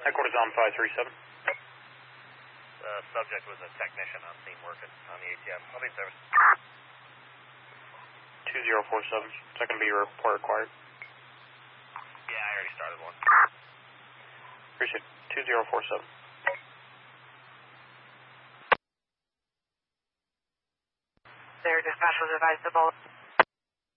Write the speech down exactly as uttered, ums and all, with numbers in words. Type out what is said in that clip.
Headquarters on five three seven. The subject was a technician on scene working on the A T M. I'll be in service. two zero four seven. Second B report required. Yeah, I already started one. Appreciate it. two zero four seven. Their dispatch was advised the bullet.